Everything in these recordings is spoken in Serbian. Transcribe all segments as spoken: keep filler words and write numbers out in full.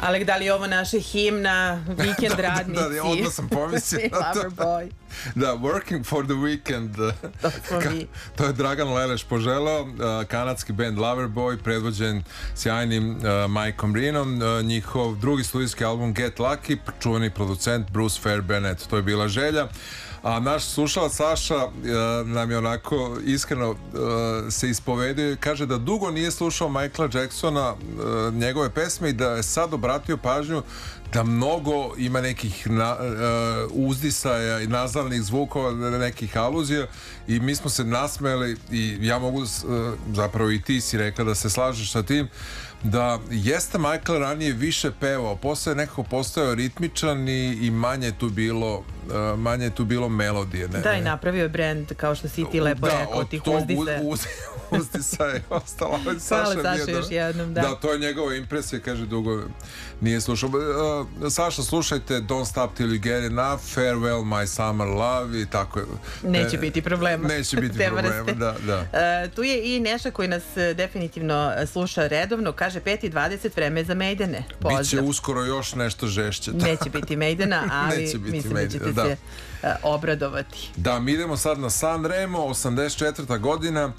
Ali da li je ovo naša himna, vikend radnici? Da, da, odmah sam pomislio na to. Loverboy. Da, Working for the Weekend. To smo Ka, mi. to je Dragan Leleš poželeo, uh, kanadski band Loverboy, predvođen sjajnim uh, Mikeom Rinom, uh, njihov drugi studijski album Get Lucky, čuveni producent Bruce Fairbairn, to je bila želja. A naš slušalac Saša uh, nam je onako iskreno uh, se ispovedio i kaže da dugo nije slušao Michaela Jacksona, uh, njegove pesme, i da je sad obratio pažnju da mnogo ima nekih na, uh, uzdisaja i nazalnih zvukova, nekih aluzija, i mi smo se nasmeli i ja mogu, uh, zapravo i ti si rekla da se slažeš sa tim, da jeste Michael ranije više pevao, posle je nekako postao ritmičan i, i manje tu bilo uh, manje je tu bilo melodije, ne, Da, i ne. napravio je brand, kao što si ti lepo da, rekao, od tih tog uzdisaja. uz, uzdisaja je ostalo. Hvala Saša, Saša još jednom, da. Da, to je njegova impresija, kaže dugo nije slušao. Uh, Saša, slušajte Don't Stop Till You Get Enough, Farewell My Summer Love i tako. Neće e, biti problema. Neće biti Te problema, vrste. da, da. Uh, tu je i Neša koji nas uh, definitivno uh, sluša redovno, kaže pet i dvadeset, vreme za Maidene. Pozdrav. Biće uskoro još nešto žešće. Neće biti Maidena, ali Neće biti mislim da Maidena, ćete da. se uh, obradovati. Da, mi idemo sad na San Remo, osamdeset četvrta godina.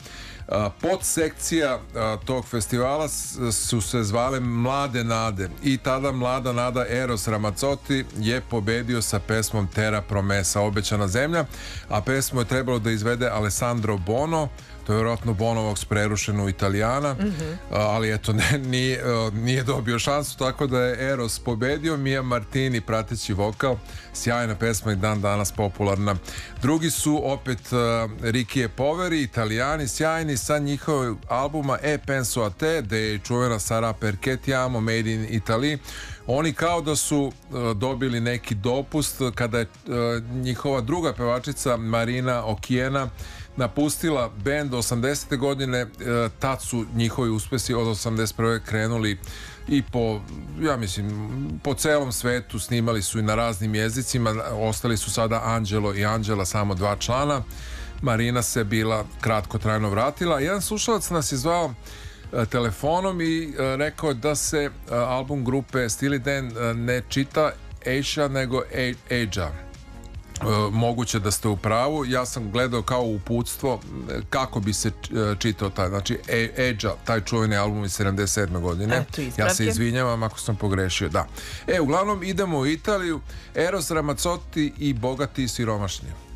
Podsekcija tog festivala su se zvale Mlade nade i tada mlada nada Eros Ramazzotti je pobedio sa pesmom Terra Promesa, obećana zemlja, a pesmu je trebalo da izvede Alessandro Bono. To je vjerojatno Bonovog prerušenu Italijana, mm-hmm. ali eto ne, nije, nije dobio šansu, tako da je Eros pobedio. Mia Martini prateći vokal, sjajna pesma i dan danas popularna. Drugi su opet uh, Ricky e Poveri, Italijani, sjajni, sa njihovog albuma E Penso a te, gde je čuvena Sara Perché ti amo, Made in Italy. Oni kao da su uh, dobili neki dopust kada je uh, njihova druga pevačica Marina Okiena napustila bend osamdesete godine. Tad su njihovi uspesi od osamdeset prve krenuli i po, ja mislim, po celom svetu, snimali su i na raznim jezicima. Ostali su sada Angelo i Angela, samo dva člana. Marina se bila kratkotrajno vratila. Jedan slušalac nas je zvao telefonom i rekao da se album grupe Steely Dan ne čita Asia nego Aja. Uh, moguće da ste u pravu. Ja sam gledao kao uputstvo kako bi se čitao taj, znači Edja, taj čuveni album iz sedamdeset sedme godine. Eto, ja se izvinjavam ako sam pogrešio, da. E, uglavnom idemo u Italiju. Eros Ramazzotti i Bogati i siromašni.